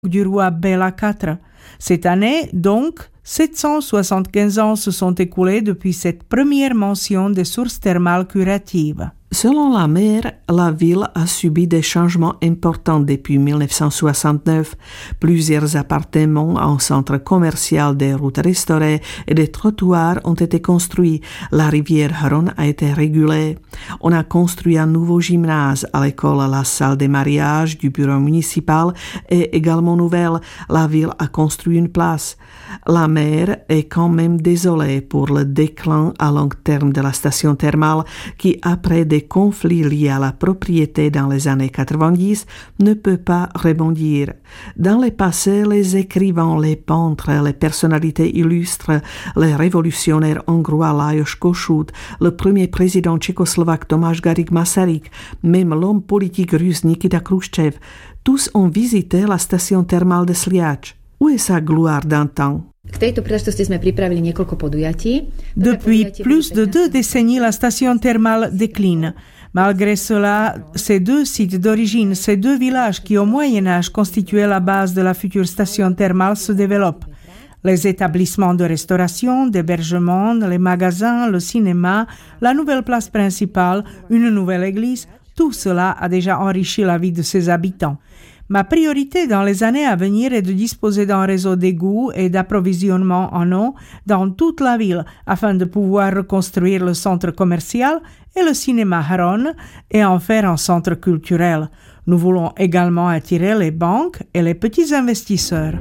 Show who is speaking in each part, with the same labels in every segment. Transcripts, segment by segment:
Speaker 1: du roi Béla IV. Cette année, donc, 775 ans se sont écoulés depuis cette première mention des sources thermales curatives.
Speaker 2: Selon la maire, la ville a subi des changements importants depuis 1969. Plusieurs appartements en centre commercial, des routes restaurées et des trottoirs ont été construits. La rivière Hron a été régulée. On a construit un nouveau gymnase à l'école, la salle des mariages du bureau municipal est également nouvelle. La ville a construit une place. La maire est quand même désolée pour le déclin à long terme de la station thermale qui, après des conflits liés à la propriété dans les années 90, ne peut pas rebondir. Dans le passé, les écrivains, les peintres, les personnalités illustres, les révolutionnaires hongrois Lajos Kossuth, le premier président tchécoslovaque Tomáš Garrigue Masaryk, même l'homme politique russe Nikita Khrouchtchev, tous ont visité la station thermale de Sliač. Où est sa gloire d'antan?
Speaker 1: Depuis plus de 2 décennies, la station thermale décline. Malgré cela, ces 2 sites d'origine, ces 2 villages qui au Moyen-Âge constituaient la base de la future station thermale se développent. Les établissements de restauration, d'hébergement, les magasins, le cinéma, la nouvelle place principale, une nouvelle église, tout cela a déjà enrichi la vie de ses habitants. Ma priorité dans les années à venir est de disposer d'un réseau d'égouts et d'approvisionnement en eau dans toute la ville afin de pouvoir reconstruire le centre commercial et le cinéma Hron et en faire un centre culturel. Nous voulons également attirer les banques et les petits investisseurs.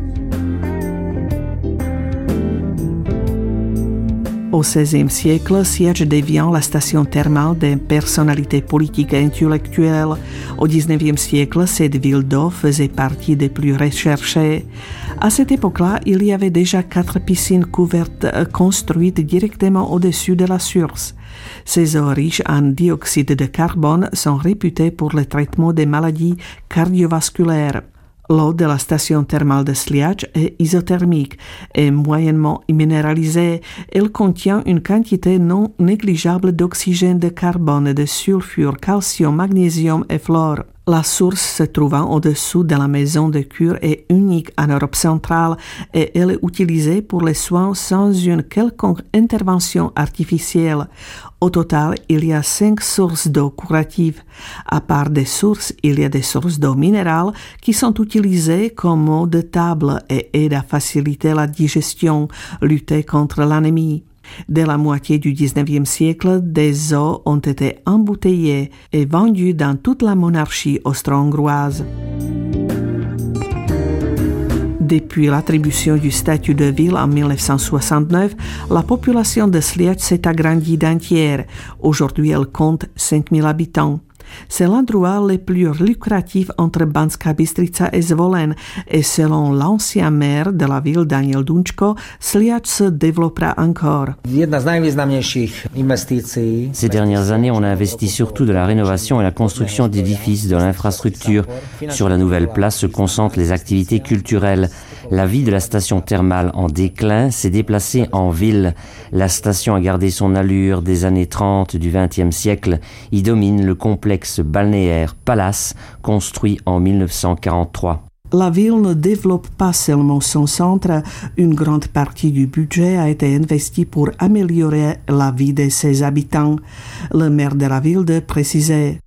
Speaker 2: Au XVIe siècle, Sliač devient la station thermale des personnalités politiques et intellectuelles. Au XIXe siècle, cette ville d'eau faisait partie des plus recherchées. À cette époque-là, il y avait déjà 4 piscines couvertes construites directement au-dessus de la source. Ces eaux riches en dioxyde de carbone sont réputées pour le traitement des maladies cardiovasculaires. L'eau de la station thermale de Sliač est isothermique et moyennement minéralisée. Elle contient une quantité non négligeable d'oxygène, de carbone, de sulfure, calcium, magnésium et fluor. La source se trouvant au-dessous de la maison de cure est unique en Europe centrale et elle est utilisée pour les soins sans une quelconque intervention artificielle. Au total, il y a 5 sources d'eau curatives. À part des sources, il y a des sources d'eau minérale qui sont utilisées comme eau de table et aident à faciliter la digestion, lutter contre l'anémie. Dès la moitié du XIXe siècle, des eaux ont été embouteillées et vendues dans toute la monarchie austro-hongroise. Depuis l'attribution du statut de ville en 1969, la population de Sliač s'est agrandie d'un tiers. Aujourd'hui, elle compte 5000 habitants. C'est l'endroit le plus lucratif entre Banská Bystrica et Zvolen et selon l'ancien maire de la ville Daniel Dunčko, Sliač se développera encore.
Speaker 3: Ces dernières années, on a investi surtout de la rénovation et la construction d'édifices, de l'infrastructure. Sur la nouvelle place se concentrent les activités culturelles. La vie de la station thermale en déclin s'est déplacée en ville. La station a gardé son allure des années 30 du XXe siècle. Y domine le complexe balnéaire Palace, construit en 1943.
Speaker 2: La ville ne développe pas seulement son centre, une grande partie du budget a été investie pour améliorer la vie de ses habitants. Le maire de la ville de préciser.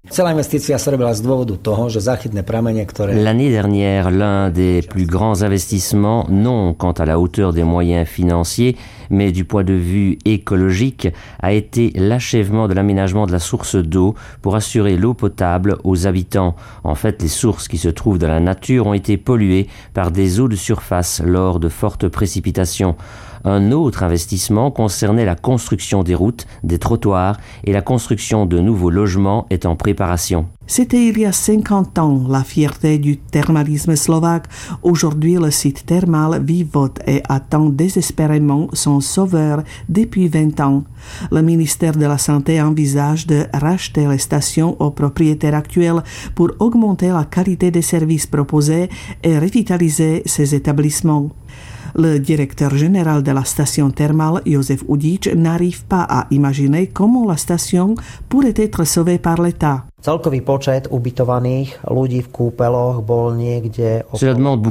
Speaker 3: L'année dernière, l'un des plus grands investissements, non quant à la hauteur des moyens financiers, mais du point de vue écologique, a été l'achèvement de l'aménagement de la source d'eau pour assurer l'eau potable aux habitants. En fait, les sources qui se trouvent dans la nature ont été polluées par des eaux de surface lors de fortes précipitations. Un autre investissement concernait la construction des routes, des trottoirs et la construction de nouveaux logements est en préparation.
Speaker 2: C'était il y a 50 ans, la fierté du thermalisme slovaque. Aujourd'hui, le site thermal vivote et attend désespérément son sauveur depuis 20 ans. Le ministère de la Santé envisage de racheter les stations aux propriétaires actuels pour augmenter la qualité des services proposés et revitaliser ces établissements. Le directeur général de la station thermale, Josef Udič, n'arrive pas à imaginer comment la station pourrait être sauvée par l'État.
Speaker 4: Celkový počet ubytovaných ľudí v kúpeloch bol niekde okolo...
Speaker 3: Cela demande